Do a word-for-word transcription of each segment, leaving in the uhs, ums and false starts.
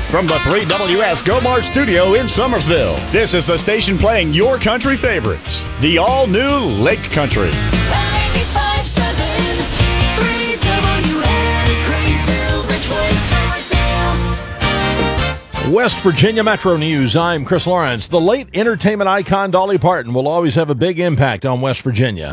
From the three W S GoMart studio in Summersville, this is the station playing your country favorites. The all-new Lake Country. ninety-five point seven, three W S, Cranesville, Richwood, Summersville. West Virginia Metro News, I'm Chris Lawrence. The late entertainment icon Dolly Parton will always have a big impact on West Virginia.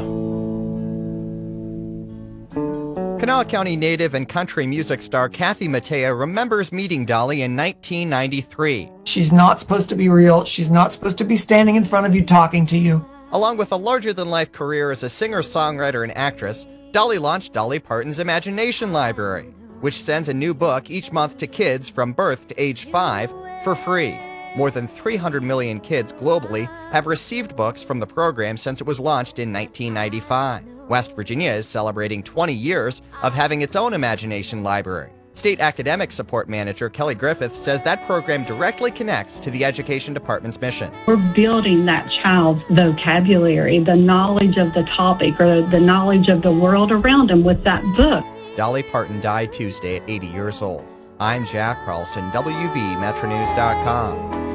Kanawha County native and country music star Kathy Mattea remembers meeting Dolly in nineteen ninety-three. She's not supposed to be real. She's not supposed to be standing in front of you talking to you. Along with a larger-than-life career as a singer, songwriter, and actress, Dolly launched Dolly Parton's Imagination Library, which sends a new book each month to kids from birth to age five for free. More than three hundred million kids globally have received books from the program since it was launched in nineteen ninety-five. West Virginia is celebrating twenty years of having its own Imagination Library. State Academic Support Manager Kelly Griffith says that program directly connects to the Education Department's mission. We're building that child's vocabulary, the knowledge of the topic or the knowledge of the world around them with that book. Dolly Parton died Tuesday at eighty years old. I'm Jack Carlson, W V Metro News dot com.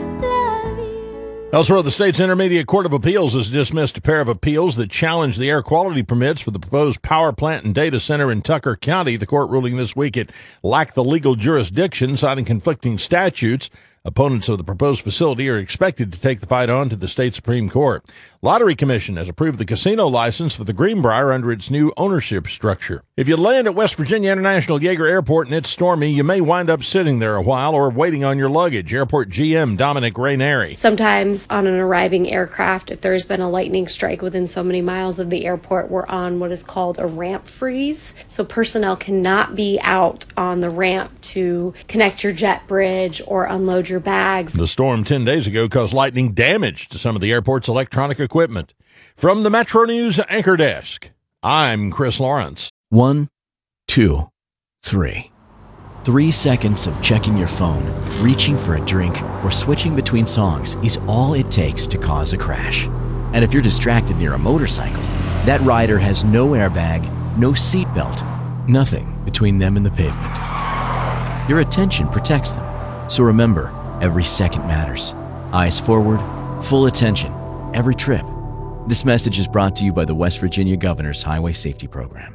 Elsewhere, the state's Intermediate Court of Appeals has dismissed a pair of appeals that challenged the air quality permits for the proposed power plant and data center in Tucker County. The court ruling this week it lacked the legal jurisdiction, citing conflicting statutes. Opponents of the proposed facility are expected to take the fight on to the state Supreme Court. Lottery Commission has approved the casino license for the Greenbrier under its new ownership structure. If you land at West Virginia International Yeager Airport and it's stormy, you may wind up sitting there a while or waiting on your luggage. Airport G M Dominic Raineri. Sometimes on an arriving aircraft, if there's been a lightning strike within so many miles of the airport, we're on what is called a ramp freeze. So personnel cannot be out on the ramp to connect your jet bridge or unload your bags. The storm ten days ago caused lightning damage to some of the airport's electronic equipment. From the Metro News Anchor Desk, I'm Chris Lawrence. One, two, three. Three seconds of checking your phone, reaching for a drink, or switching between songs is all it takes to cause a crash. And if you're distracted near a motorcycle, that rider has no airbag, no seatbelt, nothing between them and the pavement. Your attention protects them. So remember, every second matters. Eyes forward, full attention, every trip. This message is brought to you by the West Virginia Governor's Highway Safety Program.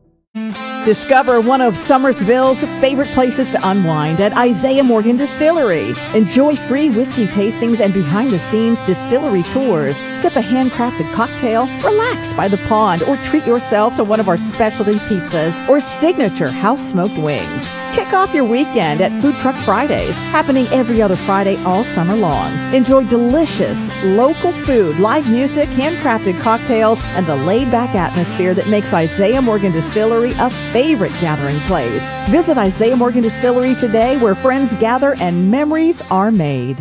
Discover one of Summersville's favorite places to unwind at Isaiah Morgan Distillery. Enjoy free whiskey tastings and behind-the-scenes distillery tours. Sip a handcrafted cocktail, relax by the pond, or treat yourself to one of our specialty pizzas or signature house-smoked wings. Kick off your weekend at Food Truck Fridays, happening every other Friday all summer long. Enjoy delicious, local food, live music, handcrafted cocktails, and the laid-back atmosphere that makes Isaiah Morgan Distillery a favorite gathering place. Visit Isaiah Morgan Distillery today, where friends gather and memories are made.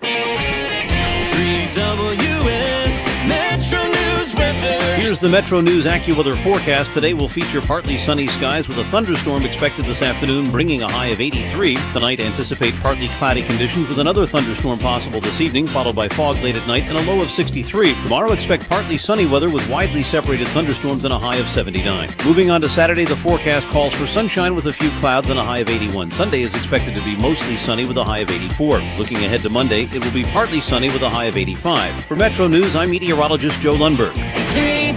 three W S Metro News weather. Here's the Metro News AccuWeather forecast. Today will feature partly sunny skies with a thunderstorm expected this afternoon, bringing a high of eighty-three. Tonight, anticipate partly cloudy conditions with another thunderstorm possible this evening, followed by fog late at night and a low of sixty-three. Tomorrow, expect partly sunny weather with widely separated thunderstorms and a high of seventy-nine. Moving on to Saturday, the forecast calls for sunshine with a few clouds and a high of eighty-one. Sunday is expected to be mostly sunny with a high of eighty-four. Looking ahead to Monday, it will be partly sunny with a high of eighty-five. For Metro News, I'm meteorologist Joe Lundberg.